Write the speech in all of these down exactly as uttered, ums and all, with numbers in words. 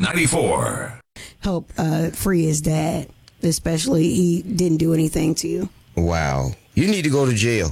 ninety-four. Help uh, free his dad, especially he didn't do anything to you. Wow. You need to go to jail.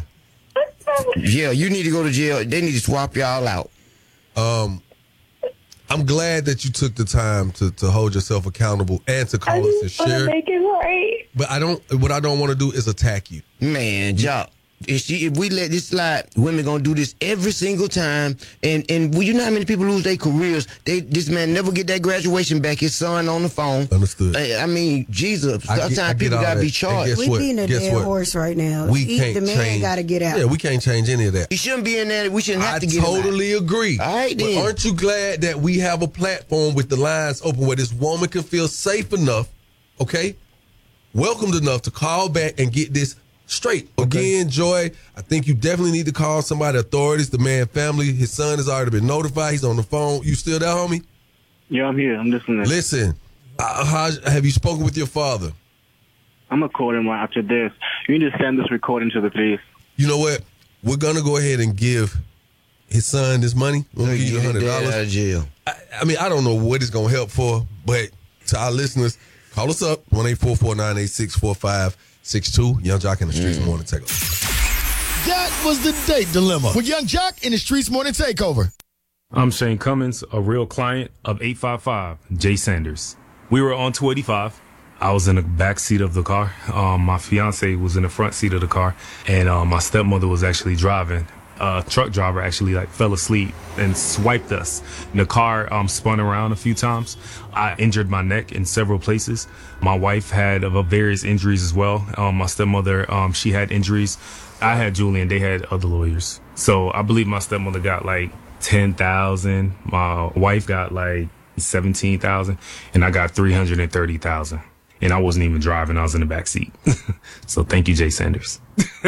Yeah, you need to go to jail. They need to swap y'all out. Um, I'm glad that you took the time to, to hold yourself accountable and to call I us and just want to share. make it right. But I don't. What I don't want to do is attack you. Man, Jock, if, she, if we let this slide, women gonna do this every single time. And and well, you know how many people lose their careers? They this man never get that graduation back. His son on the phone. Understood. I, I mean, Jesus. I get- Sometimes I get people all gotta that. be And charged. guess We what? beating a Guess dead what? horse right now. We He- can't the man change. got to get out. Yeah, we can't change any of that. He shouldn't be in there. We shouldn't have I to get him out. totally agree. All right, But then. aren't you glad that we have a platform with the lines open where this woman can feel safe enough, okay, welcomed enough to call back and get this straight? Okay. Again, Joy, I think you definitely need to call somebody, authorities, the man family. His son has already been notified. He's on the phone. You still there, homie? Yeah, I'm here. I'm listening. Listen, uh, how, have you spoken with your father? I'm going to call him right after this. You need to send this recording to the police. You know what? We're going to go ahead and give his son this money. We'll give you one hundred Get out dollars. of jail. I, I mean, I don't know what it's going to help for, but to our listeners, call us up, one eight four four, nine eight six, four five six two. Young Jock in the Streets Mm. Morning Takeover. That was the date dilemma with Young Jock in the Streets Morning Takeover. I'm Shane Cummins, a real client of eight five five, Jay Sanders. We were on two eighty-five. I was in the back seat of the car. Um, my fiance was in the front seat of the car, and um, my stepmother was actually driving. A truck driver actually like fell asleep and swiped us. And the car um, spun around a few times. I injured my neck in several places. My wife had uh, various injuries as well. Um, my stepmother, um, she had injuries. I had Julian. They had other lawyers. So I believe my stepmother got like ten thousand. My wife got like seventeen thousand, and I got three hundred thirty thousand. And I wasn't even driving. I was in the back seat. So thank you, Jay Sanders.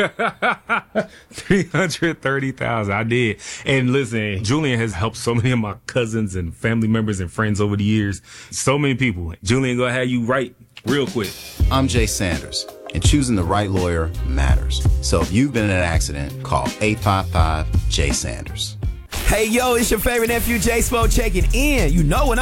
three hundred thirty thousand. I did. And listen, Julian has helped so many of my cousins and family members and friends over the years. So many people. Julian, gonna have you right real quick. I'm Jay Sanders, and choosing the right lawyer matters. So if you've been in an accident, call eight five five, J Sanders. Hey, yo, it's your favorite nephew, J Spo, checking in. You know when